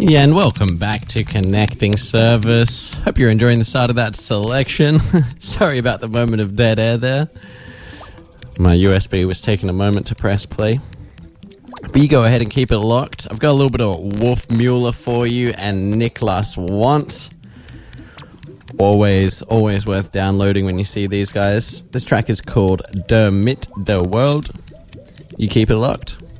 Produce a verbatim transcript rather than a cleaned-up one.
Yeah, and welcome back to Connecting Service. Hope you're enjoying the start of that selection. Sorry about the moment of dead air there. My U S B was taking a moment to press play. But you go ahead and keep it locked. I've got a little bit of Wolf Mueller for you and Niklas Want. Always, always worth downloading when you see these guys. This track is called Der mit der World. You keep it locked.